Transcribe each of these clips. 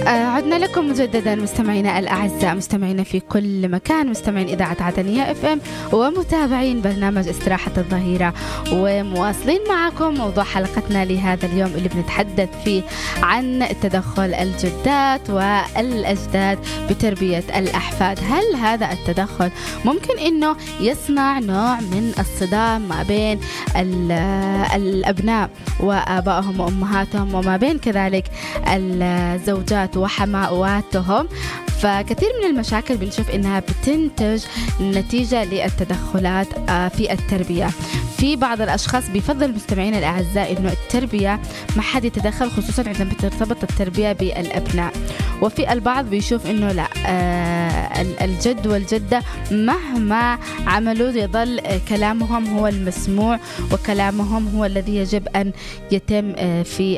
عدنا لكم مجددا مستمعينا الأعزاء، مستمعينا في كل مكان، مستمعين إذاعة عدنية FM ومتابعين برنامج استراحة الظهيرة، ومواصلين معكم موضوع حلقتنا لهذا اليوم اللي بنتحدث فيه عن تدخل الجدات والأجداد بتربية الأحفاد. هل هذا التدخل ممكن إنه يصنع نوع من الصدام ما بين الأبناء وآبائهم وأمهاتهم، وما بين كذلك الزوجات وحماتهم؟ فكثير من المشاكل بنشوف إنها بتنتج نتيجة للتدخلات في التربية. في بعض الأشخاص بيفضل مستمعين الأعزاء إنه التربية ما حد يتدخل، خصوصا عندما ترتبط التربية بالأبناء. وفي البعض بيشوف إنه لا، الجد والجدة مهما عملوا يظل كلامهم هو المسموع، وكلامهم هو الذي يجب أن يتم في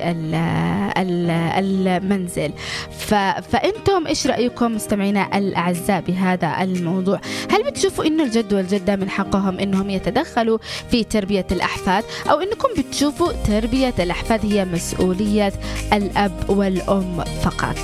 المنزل. فأنتم إيش رأيكم مستمعينا الأعزاء بهذا الموضوع؟ هل بتشوفوا إنه الجد والجدة من حقهم إنهم يتدخلوا في تربية الأحفاد، أو إنكم بتشوفوا تربية الأحفاد هي مسؤولية الأب والأم فقط؟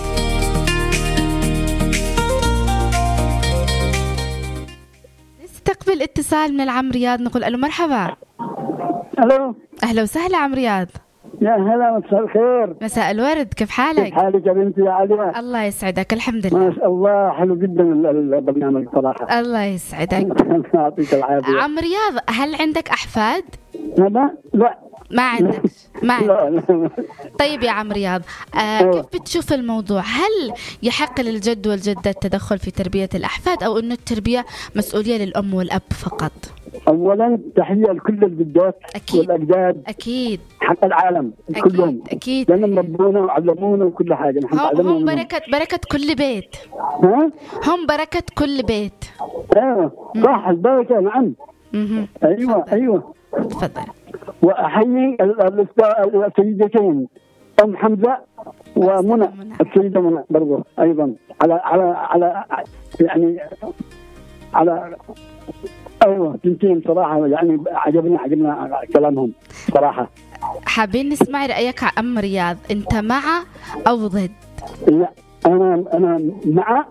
نستقبل اتصال من العم رياض، نقول ألو مرحبا. ألو، أهلا وسهلا عم رياض. يا هلا، مساء الخير. مساء الورد، كيف حالك؟ كيف حالك يا بنتي يا عليا؟ الله يسعدك، الحمد لله. ما شاء الله، حلو جدا البرنامج صراحة. الله يسعدك. يعطيك العافية. عم رياض، هل عندك أحفاد؟ لا ما عندك. لا. طيب يا عم رياض، كيف بتشوف الموضوع؟ هل يحق للجد والجدة التدخل في تربية الأحفاد، أو أنه التربية مسؤولية للأم والأب فقط؟ أولا تحية لكل الجدات والأجداد، أكيد حق العالم كلهم، أكيد لأنهم ربونا وعلمونا وكل حاجة. هم بركة كل بيت. هم بركة كل بيت. ايوه صح، البركة. نعم. ايوه تفضل. وأحيي السيدتين أم حمزة ومنى، السيدة منى برضو أيضا على يعني على أيوة تنتين صراحة، يعني عجبنا كلامهم صراحة. حابين نسمع رأيك عم رياض، أنت مع أو ضد؟ لا، أنا مع.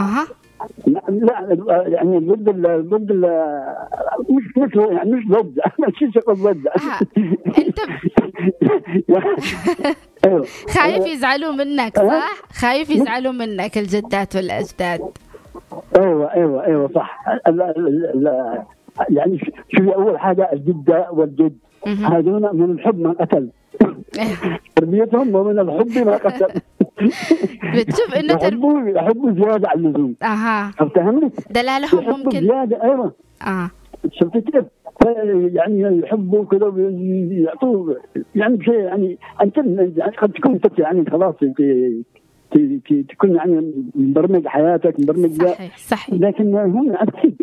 لا يعني ضد مش ضد. شو شغل ضد؟ انت خايف يزعلوا منك، صح؟ خايف يزعلوا منك الجدات والاجداد. ايوه صح. يعني شو اول حاجه، الجده والجد هذول من الحب ما قتل. تربيتهم ومن الحب ما قتل. بتشوف انه يحبوا زياده عن اللزوم. فهمتني؟ دلالهم ممكن زياده. ايوه شفت كيف؟ يعني يحبوا كذا ويعطوه يعني شيء، يعني انت يعني قد تكون انت يعني خلاص تكون يعني مبرمج حياتك، مبرمج. صحيح. لكن هم يعني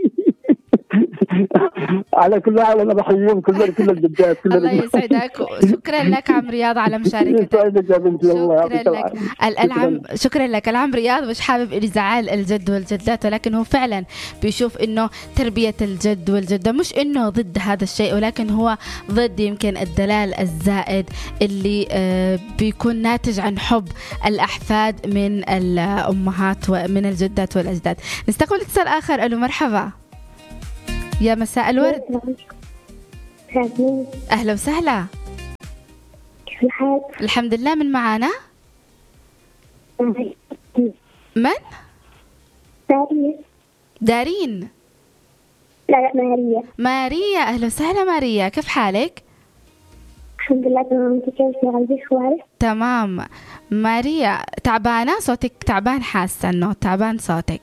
على كل حال انا بحييهم كل الجدات. الله يسعدك، شكرا لك عم رياض على مشاركتك. شكرا لك العم رياض. مش حابب ازعال الجد والجدات، ولكن هو فعلا بيشوف انه تربية الجد والجدة مش انه ضد هذا الشيء، ولكن هو ضد يمكن الدلال الزائد اللي بيكون ناتج عن حب الأحفاد من الأمهات ومن الجدات والأجداد. نستقبل اتصال آخر. ألو مرحبا. يا مساء الورد. أهلا وسهلا. كيف الحال؟ الحمد لله. من معانا؟ من؟ دارين. لا ماريا. أهلا وسهلا ماريا، كيف حالك؟ الحمد لله تمام. انت كيف؟ عندك سؤال؟ تمام. ماريا، تعبانة؟ صوتك تعبان، حاسة انه تعبان صوتك.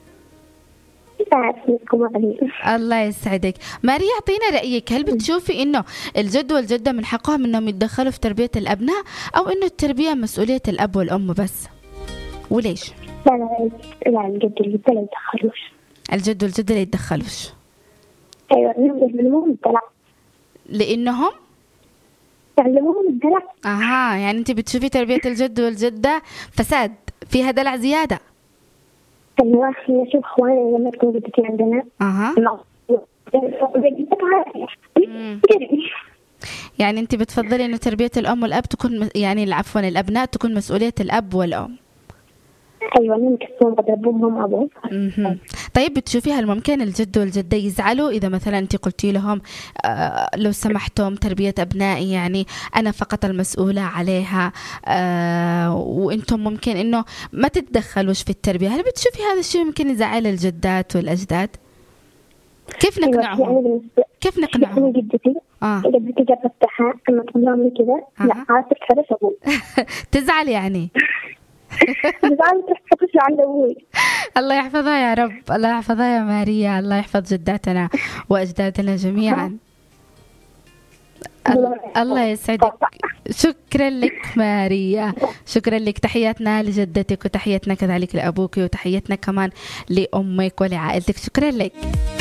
الله يسعدك. ماريا، اعطينا رأيك، هل بتشوفي انه الجد والجدة من حقهم انهم يتدخلوا في تربية الابناء، او انه التربية مسؤولية الاب والام بس؟ وليش؟ لا الجد والجدة لا يتدخلوش. الجد والجدة لا يتدخلوش. ايوه، يعلموهم الدلع. لانهم يعلموهم الدلع. يعني انت بتشوفي تربية الجد والجدة فساد، فيها دلع زيادة. ايوه، نشوف اخواني لما تكون جدتي عندنا يعني انت بتفضلي انه تربية الام والاب تكون يعني عفوا الابناء تكون مسؤولية الاب والام. أيوة نكسون قد أبوهم أبو. طيب بتشوفي هل ممكن الجد والجدة يزعلوا إذا مثلا أنت قلتي لهم لو سمحتم تربية أبنائي يعني أنا فقط المسؤولة عليها وأنتم ممكن إنه ما تتدخلوش في التربية؟ هل بتشوفي هذا الشيء ممكن يزعل الجدات والأجداد؟ كيف نقنعهم؟ يعني كيف نقنعهم؟ جدتي جربتها أما تقول لهم كذا لا عارفك خلاص أقول تزعل يعني. تزعل تحتفظ عند أبوي. الله يحفظها يا رب، الله يحفظها يا ماريا، الله يحفظ جداتنا وأجدادنا جميعا. الله يسعدك. شكرا لك ماريا، شكرا لك. تحياتنا لجدتك وتحياتنا كذلك لأبوك وتحياتنا كمان لأمك ولعائلتك. شكرا لك.